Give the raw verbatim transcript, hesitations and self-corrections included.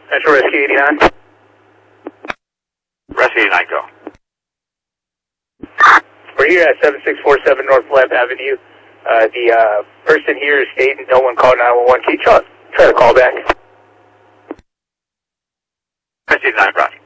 Metro Rescue eighty-nine. Rescue eighty-nine, go. We're here at seven six four seven North Lab Avenue. Uh, the uh, person here is stating no one called nine one one. Can you try, try to call back? Rescue eighty-nine, Roger.